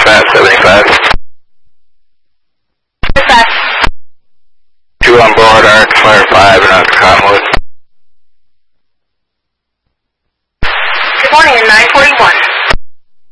Fat 75. Dispatch. 2 on board, Arc Flare 5 and out to Cottonwood. Good morning, 941.